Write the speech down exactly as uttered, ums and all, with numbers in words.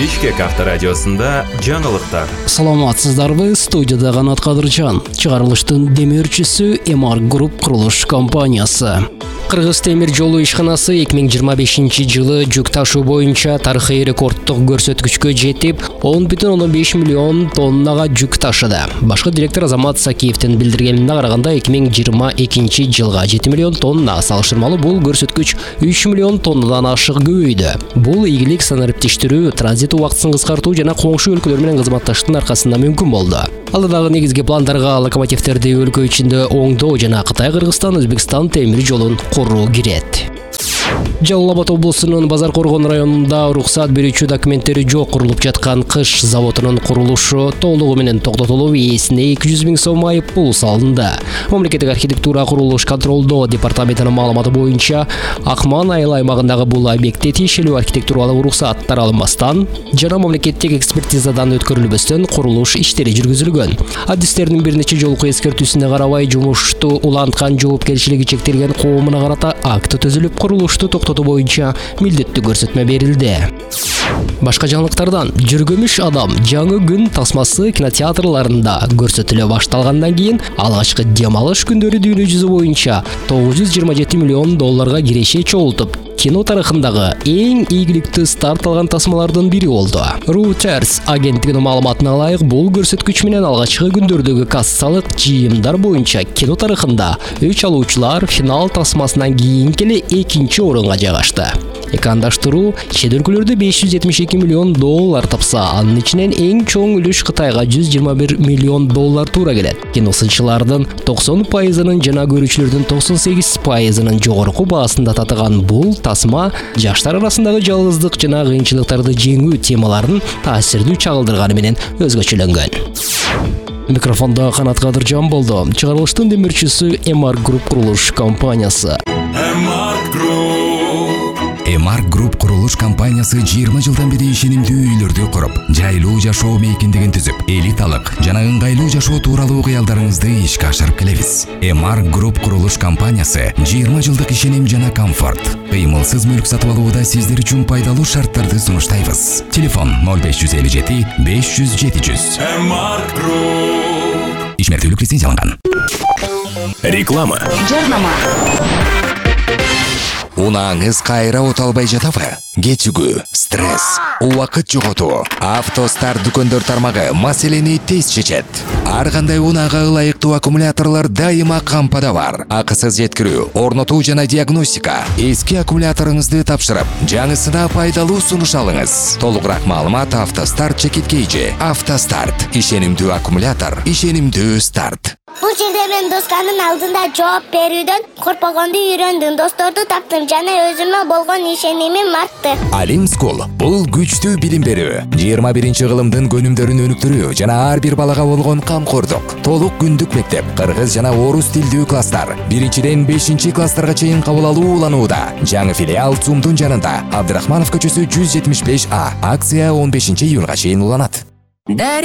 Бишкек авторадиосында жаңылыктар. Саламатсыздарбы, студияда Канат Кадыржан. Чыгарылыштын демирчүсү Эмар Груп курулуш компаниясы. Кыргыз темир жолу ишканасы эки миң жыйырма бешинчи жылы жүк ташуу боюнча тарыхый рекордтук көрсөткүчкө жетип, он бүтүн ондон беш миллион тоннага жүк ташыды. Башкы директор Азамат Сакиевдин билдиргенине караганда эки миң жыйырма экинчи жылга жети миллион тонна, салыштырмалуу бул көрсөткүч үч миллион тоннадан ашык көбөйдү. Бул ийгилик санариптештирүү, транзит убактысын кыскартуу жана коңшу өлкөлөр менен кызматташтыктын аркасында мүмкүн болду. Алдагы негизги пландарга локомотивдерди өлкө ичинде оңдоо жана Кытай, Кыргызстан, Өзбекстан темир жолун куруу кирет. Жалал Абад облусунун Базар Коргон районунда уруксат берүүчү документтери жок курулуп жаткан кыш заводунун курулушу толугу менен токтотулуп, ээсине эки жүз миң сом айыппул салынды. Мамлекеттик архитектура курулуш контролдоо департаментинин маалыматы боюнча, Акман айыл аймагындагы бул объектте тиешелүү архитектуралык уруксаттар алынбастан жана мамлекеттик экспертизадан өткөрүлбөстөн курулуш иштери жүргүзүлгөн. Адистердин бир нече жолку эскертүүсүнө карабай, жумушту уланткан жоопкерчилиги чектелген коомуна карата акт түзүлүп, курулушту токтотуу боюнча милдеттүү көрсөтмө берилди. Башка жаңылыктардан: Жүргөмүш адам жаңы күн тасмасы кинотеатрларында көрсөтүлө башталгандан кийин алгачкы дем алыш күндөрү дүйнө жүзү боюнча тогуз жүз жыйырма жети миллион долларга киреше чогултуп, кино тарыхындагы эң ийгиликтүү старт алган тасмалардын бири болду. Reuters агенттигинин маалыматына ылайык, бул көрсөткүч менен алгачкы күндөрдөгү кассалык жыйымдар боюнча кино тарыхында өч алуучулар финал тасмасынан кийин келе экинчи орунга жайгашты. Экрандаштыруу чет өлкөлөрдө беш жүз жетимиш эки миллион доллар тапса, анын ичинен эң чоң үлүш Кытайга жүз жыйырма бир миллион доллар туура келет. Киносынчылардын токсон пайызынын жана көрүүчүлөрдүн токсон сегиз пайызынын жогорку баасында татыган бул тасма жаштар арасындагы жалгыздык жана кыйынчылыктарды жеңүү темаларын таасирдүү чагылдырганы менен өзгөчөлөнгөн. Микрофонда Канат Кадыржан болду. Чыгарылыштын демирчүсү Эмар Груп курулуш компаниясы. Эмар Груп. Эмар Груп курулуш компаниясы жыйырма жылдан бери ишенимдүү үйлөрдү куруп, жайлуу жашоо мейкиндигин түзүп, элиталык жана ыңгайлуу жашоо тууралуу кыялдарыңызды ишке ашырып келебиз. Эмар Груп курулуш компаниясы жыйырма жылдык ишеним жана комфорт, кыймылсыз мүлк сатып алууда сиздер үчүн пайдалуу шарттарды сунуштайбыз. Телефон ноль беш жүз элүү жети беш жүз жети жүз. Эмар Груп. Ишмердүүлүк лицензияланган. Реклама. Жарнама. Унааңыз кайра оталбай жатабы? Кечүгүү, стресс, убакыт жоготуу. Автостар дүкөндөр тармагы маселени тез чечет. Ар кандай унаага ылайыктуу аккумуляторлор дайыма кампада бар. Акысыз жеткирүү, орнотуу жана диагностика. Эски аккумуляторуңузду тапшырып, жаңысына пайдалуу сунуш алыңыз. Толугураак маалымат Автостарт чекиткейжи. Автостарт, ишенимдүү аккумулятор, ишенимдүү старт. Бул жерде мен досканын алдында жооп берүүдөн коркпогонду үйрөндүм, досторду таптым жана өзүмө болгон ишенимим артты. Алим Скул бул күчтүү билим берүү, жыйырма биринчи кылымдын көнүмдөрүн өнүктүрүү жана ар бир балага болгон камкордук. Толук күндүк мектеп, кыргыз жана орус тилдүү класстар, биринчиден бешинчи класстарга чейин кабыл алуу уланууда. Жаңы филиал Цумдун жанында, Абдрахманов көчөсү жүз жетимиш беш А. Акция он бешинчи июнга чейин уланат.